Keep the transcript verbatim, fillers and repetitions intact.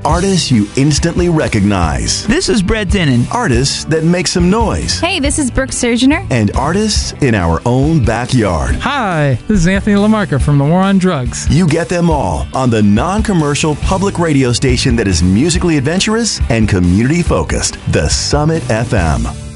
Artists you instantly recognize. This is Brett Dennen. Artists that make some noise. Hey, this is Brooke Surgener. And artists in our own backyard. Hi, this is Anthony LaMarca from The War on Drugs. You get them all on the non-commercial public radio station that is musically adventurous and community-focused, The Summit F M.